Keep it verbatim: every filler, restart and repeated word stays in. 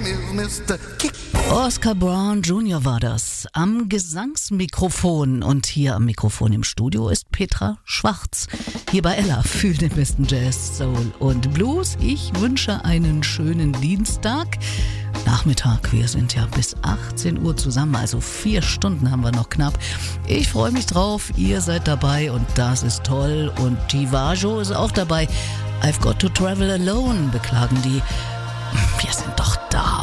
is Mister Kick. Oscar Brown Junior war das am Gesangsmikrofon und hier am Mikrofon im Studio ist Petra Schwarz. Hier bei Ella für den besten Jazz, Soul und Blues. Ich wünsche einen schönen Dienstag. Nachmittag, wir sind ja bis achtzehn Uhr zusammen, also vier Stunden haben wir noch knapp. Ich freue mich drauf, ihr seid dabei und das ist toll. Und Tivajo ist auch dabei. I've got to travel alone, beklagen die. Wir sind doch da.